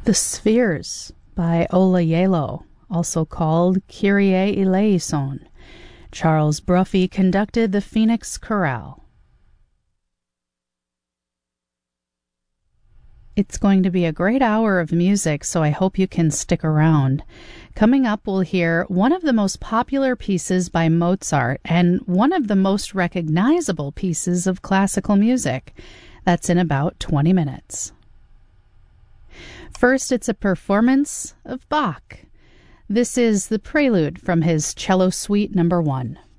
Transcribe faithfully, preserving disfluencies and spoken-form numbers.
The Spheres by Ola Yelo, also called Kyrie Eleison. Charles Bruffy conducted the Phoenix Chorale. It's going to be a great hour of music, so I hope you can stick around. Coming up, we'll hear one of the most popular pieces by Mozart and one of the most recognizable pieces of classical music. That's in about twenty minutes. First, it's a performance of Bach. This is the prelude from his Cello Suite number one.